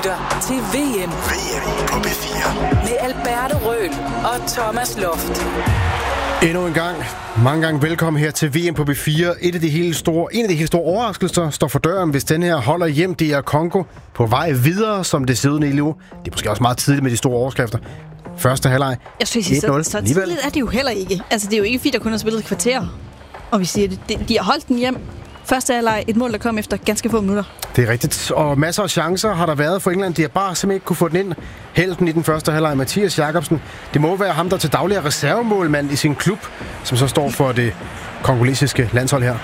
lytter til VM på P4 med Alberto Røhl og Thomas Loft. Endnu en gang, mange gange velkommen her til VM på B4. En af de helt store overraskelser står for døren, hvis den her holder hjem. Det er Congo på vej videre, som det ser ud i nu. Det er måske også meget tidligt med de store overskrifter. Første halvleg 1-0. Jeg synes, så tidligt er det jo heller ikke. Altså, det er jo ikke fordi, der kun har spillet et kvarter. Og vi siger det. De har holdt den hjem. Første halvleg, et mål, der kom efter ganske få minutter. Det er rigtigt, og masser af chancer har der været for England. De har bare simpelthen ikke kunne få den ind. Helten i den første halvleg, Mathias Jakobsen. Det må være ham, der til daglig er reservemålmand i sin klub, som så står for det kongolesiske landshold her.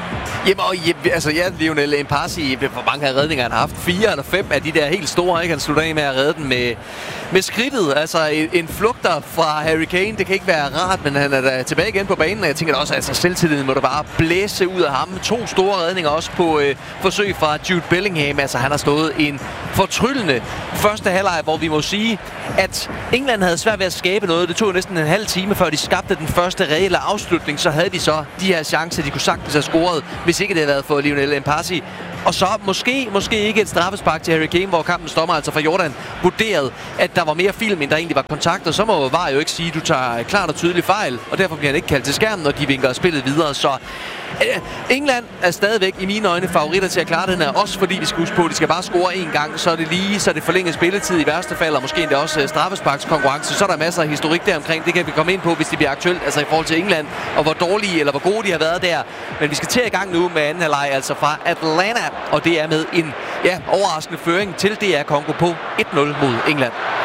Lionel Mpasi, hvor mange af redninger han har haft? 4 eller 5 af de der helt store, ikke? Han slutter af med at redde den med skridtet. Altså en flugter fra Harry Kane, det kan ikke være rart, men han er da tilbage igen på banen. Og jeg tænker da også, at selvtilliden må da bare blæse ud af ham. 2 store redninger også på forsøg fra Jude Bellingham. Altså han har stået en fortryllende første halvleg, hvor vi må sige, at England havde svært ved at skabe noget. Det tog næsten en halv time, før de skabte den første reelle afslutning. Så havde de så de her chancer, de kunne sagtens have scoret, hvis ikke det havde været for Lionel Mpasi. Og så måske ikke et straffespark til Harry Kane, hvor kampens dommer altså fra Jordan vurderede, at der var mere film, end der egentlig var kontakt. Og så må VAR jo ikke sige, at du tager klart og tydeligt fejl, og derfor bliver han ikke kaldt til skærmen, når de vinker spillet videre. Så England er stadigvæk i mine øjne favoritter til at klare den her, også fordi vi skal huske på, at de skal bare score en gang, så er det forlænget spilletid i værste fald, og måske endda også straffesparkskonkurrence. Så er der masser af historik deromkring. Det kan vi komme ind på, hvis det bliver aktuelt, altså i forhold til England, og hvor dårlige eller hvor gode de har været der. Men vi skal til i gang nu med anden halvleg, altså fra Atlanta, og det er med en overraskende føring til DR Congo på 1-0 mod England.